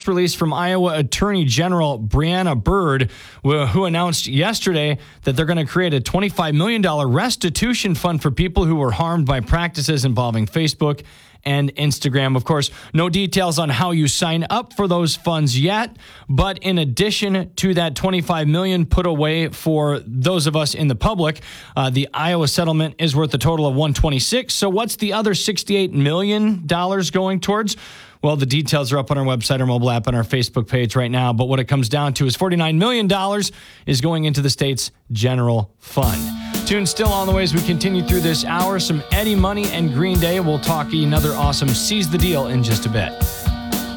release from Iowa Attorney General Brianna Byrd, who announced yesterday that they're going to create a $25 million restitution fund for people who were harmed by practices involving Facebook and Instagram. Of course, no details on how you sign up for those funds yet, but in addition to that $25 million put away for those of us in the public, the Iowa settlement is worth a total of $126. So what's the other $68 million going towards? Well, the details are up on our website, our mobile app, and our Facebook page right now. But what it comes down to is $49 million is going into the state's general fund. Tune still on the way as we continue through this hour. Some Eddie Money and Green Day. We'll talk another awesome Seize the Deal in just a bit.